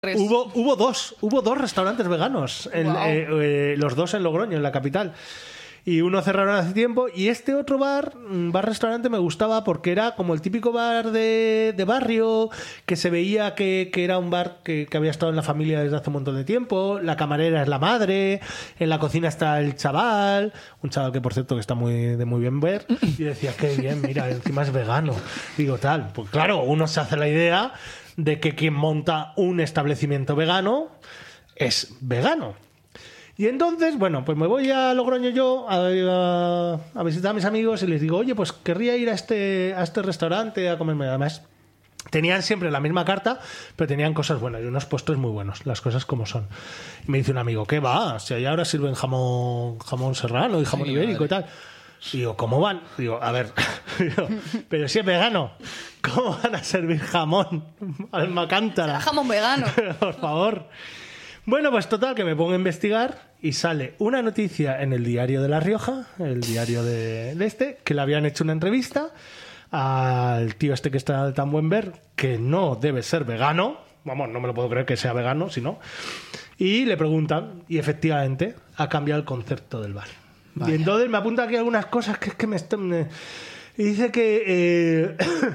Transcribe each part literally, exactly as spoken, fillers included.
Hubo, hubo dos, hubo dos restaurantes veganos, en, Wow. eh, eh, los dos en Logroño, en la capital. Y uno cerraron hace tiempo. Y este otro bar, bar-restaurante, me gustaba porque era como el típico bar de, de barrio, que se veía que, que era un bar que, que había estado en la familia desde hace un montón de tiempo. La camarera es la madre, en la cocina está el chaval, un chaval que por cierto que está muy de muy bien ver. Y decía, qué bien, mira, encima es vegano. Digo, tal, pues claro, uno se hace la idea de que quien monta un establecimiento vegano es vegano. Y entonces, bueno, pues me voy a Logroño yo a, a, a visitar a mis amigos y les digo, oye, pues querría ir a este, a este restaurante a comerme. Además, tenían siempre la misma carta, pero tenían cosas buenas y unos postres muy buenos, las cosas como son. Y me dice un amigo, ¿qué va? Si allá ahora sirven jamón, jamón serrano y jamón Sí, ibérico madre. y tal. Y digo, ¿cómo van? Digo, a ver, digo, pero si es vegano, ¿cómo van a servir jamón? Alma cántara. Jamón vegano. Por favor. Bueno, pues total, que me pongo a investigar y sale una noticia en el diario de La Rioja, el diario de, de este, que le habían hecho una entrevista al tío este que está de tan buen ver, que no debe ser vegano. Vamos, no me lo puedo creer que sea vegano, si no. Y le preguntan, y efectivamente ha cambiado el concepto del bar. Vaya. Y entonces me apunta aquí algunas cosas que es que me están... me- Y dice que... eh,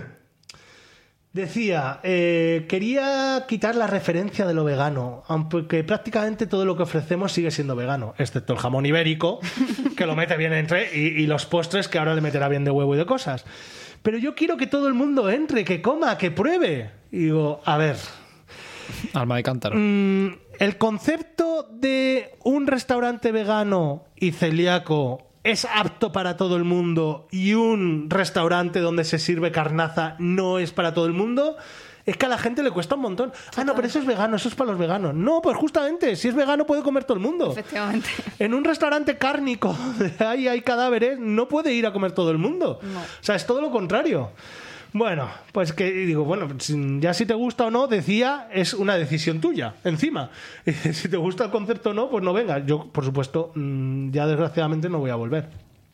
Decía, eh, quería quitar la referencia de lo vegano, aunque prácticamente todo lo que ofrecemos sigue siendo vegano, excepto el jamón ibérico, que lo mete bien entre, y, y los postres que ahora le meterá bien de huevo y de cosas. Pero yo quiero que todo el mundo entre, que coma, que pruebe. Y digo, a ver, Alma de cántaro. mm, el concepto de un restaurante vegano y celíaco es apto para todo el mundo y un restaurante donde se sirve carnaza no es para todo el mundo, es que a la gente le cuesta un montón. Ah, no, pero eso es vegano, eso es para los veganos. No, pues justamente, si es vegano puede comer todo el mundo. Efectivamente. En un restaurante cárnico donde hay, hay cadáveres no puede ir a comer todo el mundo. No. O sea, es todo lo contrario. Bueno, pues que digo, bueno, si- ya si te gusta o no, decía, es una decisión tuya, encima. Y si te gusta el concepto o no, pues no vengas. Yo, por supuesto, mm, ya desgraciadamente no voy a volver.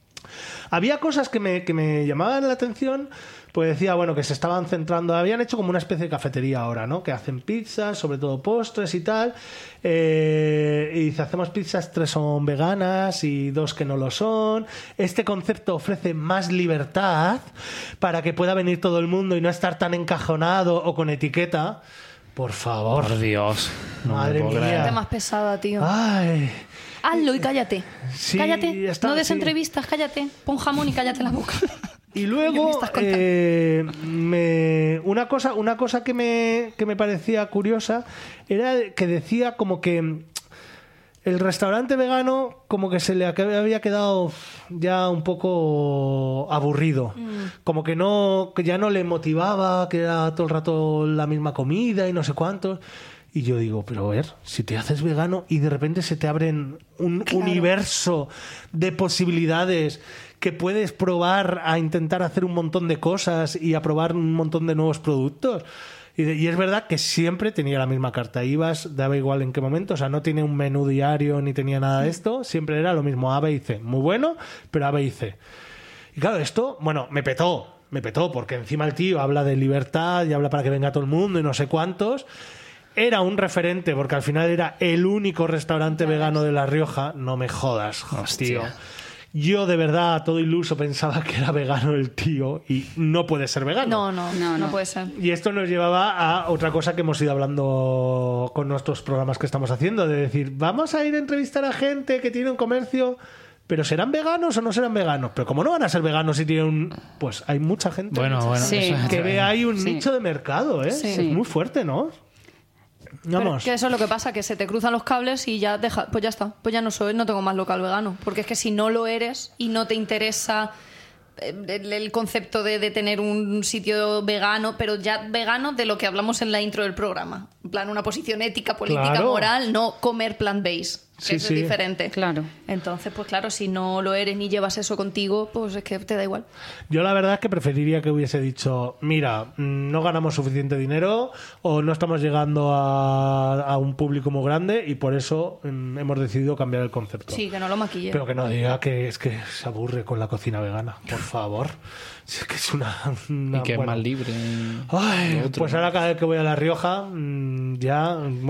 Había cosas que me, que me llamaban la atención, pues decía, bueno, que se estaban centrando, habían hecho como una especie de cafetería ahora, ¿no? Que hacen pizzas, sobre todo postres y tal. Eh, y dice, hacemos pizzas, tres son veganas y dos que no lo son. Este concepto ofrece más libertad para que pueda venir todo el mundo y no estar tan encajonado o con etiqueta. Por favor. Por Dios. No Madre me puedo mía. creer. Gente más pesada, tío. Ay. Hazlo y cállate. Sí, cállate. ya está, no des sí. entrevistas, cállate. Pon jamón y cállate la boca. Y ¿Qué me luego, estás contando? eh, me- una cosa, una cosa que me, que me parecía curiosa era que decía como que el restaurante vegano como que se le había quedado ya un poco aburrido. Como que no, que ya no le motivaba, que era todo el rato la misma comida y no sé cuántos. Y yo digo, pero a ver, si te haces vegano y de repente se te abren un Claro. universo de posibilidades que puedes probar a intentar hacer un montón de cosas y a probar un montón de nuevos productos. Y, de- y es verdad que siempre tenía la misma carta. Ibas, daba igual en qué momento. O sea, no tiene un menú diario ni tenía nada de esto. Siempre era lo mismo, A, B y C. Muy bueno, pero A, B y C. Y claro, esto, bueno, me petó. Me petó porque encima el tío habla de libertad y habla para que venga todo el mundo y no sé cuántos. Era un referente porque al final era el único restaurante vegano de La Rioja. No me jodas, Hostia. tío. Yo de verdad, todo iluso, pensaba que era vegano el tío y no puede ser vegano. No, no, No, no, no. puede ser. Y esto nos llevaba a otra cosa que hemos ido hablando con nuestros programas que estamos haciendo, de decir, vamos a ir a entrevistar a gente que tiene un comercio, pero ¿serán veganos o no serán veganos? Pero como no van a ser veganos si tienen un... Pues hay mucha gente Bueno, bueno. Sí. eso es- que ve ahí un Sí. nicho de mercado, ¿eh? Sí. Es muy fuerte, ¿no? Pero Vamos. que eso es lo que pasa, que se te cruzan los cables y ya deja, pues ya está, pues ya no soy, no tengo más local vegano, porque es que si no lo eres y no te interesa eh, el, el concepto de, de tener un sitio vegano, pero ya vegano de lo que hablamos en la intro del programa, en plan una posición ética, política, Claro. moral, no comer plant-based, que Sí, eso sí. es diferente. Claro. Entonces, pues claro, si no lo eres ni llevas eso contigo, pues es que te da igual. Yo la verdad es que preferiría que hubiese dicho, mira, mm, no ganamos suficiente dinero o no estamos llegando a, a un público muy grande y por eso mm, hemos decidido cambiar el concepto. Sí, que no lo maquille. Pero que no diga que es que se aburre con la cocina vegana, por favor. Si es que es una... una- Y que es bueno. más libre. Ay, lo otro, pues ¿no? ahora cada vez que voy a La Rioja, mm, mm, ya